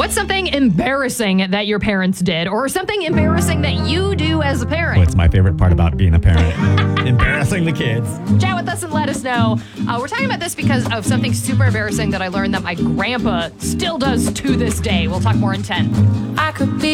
What's something embarrassing that your parents did or something embarrassing that you do as a parent? It's my favorite part about being a parent. Embarrassing the kids. Chat with us and let us know. We're talking about this because of something super embarrassing that I learned that my grandpa still does to this day. We'll talk more in 10. I could be